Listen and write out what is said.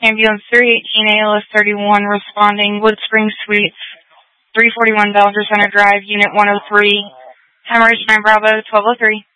Ambulance 318 ALS 31 responding, Wood Springs Suites, 341 Belger Center Drive, Unit 103. Hemorrhage 9 Bravo, 1203.